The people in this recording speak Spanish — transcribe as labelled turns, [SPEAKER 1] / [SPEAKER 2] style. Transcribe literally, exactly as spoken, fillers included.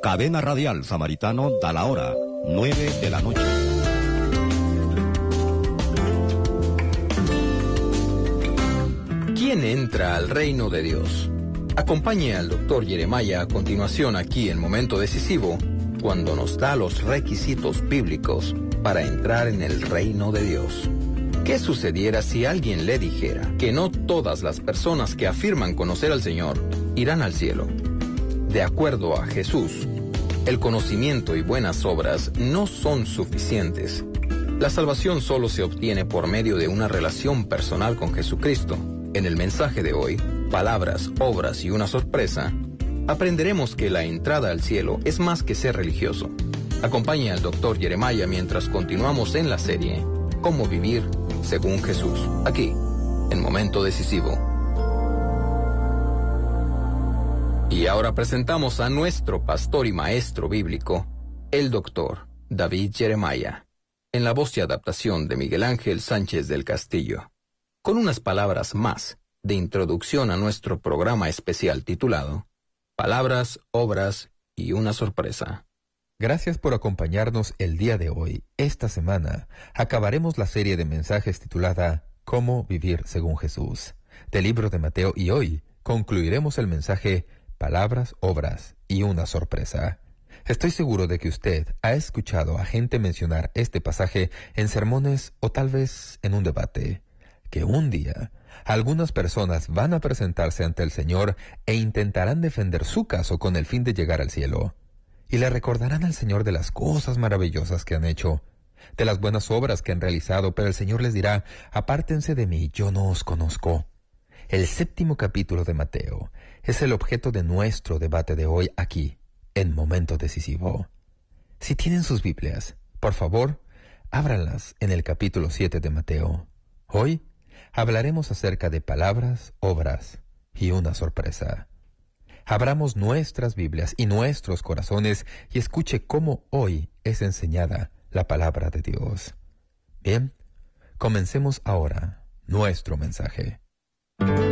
[SPEAKER 1] Cadena Radial Samaritano da la hora, nueve de la noche.
[SPEAKER 2] ¿Quién entra al reino de Dios? Acompañe al doctor Jeremiah a continuación aquí en Momento Decisivo, cuando nos da los requisitos bíblicos para entrar en el reino de Dios. ¿Qué sucediera si alguien le dijera que no todas las personas que afirman conocer al Señor irán al cielo? De acuerdo a Jesús, el conocimiento y buenas obras no son suficientes. La salvación solo se obtiene por medio de una relación personal con Jesucristo. En el mensaje de hoy, Palabras, Obras y una sorpresa, aprenderemos que la entrada al cielo es más que ser religioso. Acompañe al doctor Jeremiah mientras continuamos en la serie Cómo vivir según Jesús, aquí, en Momento Decisivo. Y ahora presentamos a nuestro pastor y maestro bíblico, el doctor David Jeremiah, en la voz y adaptación de Miguel Ángel Sánchez del Castillo, con unas palabras más de introducción a nuestro programa especial titulado Palabras, Obras y una sorpresa.
[SPEAKER 3] Gracias por acompañarnos el día de hoy. Esta semana acabaremos la serie de mensajes titulada Cómo vivir según Jesús, del libro de Mateo, y hoy concluiremos el mensaje Palabras, Obras y una sorpresa. Estoy seguro de que usted ha escuchado a gente mencionar este pasaje en sermones o tal vez en un debate, que un día algunas personas van a presentarse ante el Señor e intentarán defender su caso con el fin de llegar al cielo. Y le recordarán al Señor de las cosas maravillosas que han hecho, de las buenas obras que han realizado, pero el Señor les dirá: apártense de mí, yo no os conozco. El séptimo capítulo de Mateo es el objeto de nuestro debate de hoy aquí, en Momento Decisivo. Si tienen sus Biblias, por favor, ábranlas en el capítulo siete de Mateo. Hoy hablaremos acerca de palabras, obras y una sorpresa. Abramos nuestras Biblias y nuestros corazones y escuche cómo hoy es enseñada la palabra de Dios. Bien, comencemos ahora nuestro mensaje.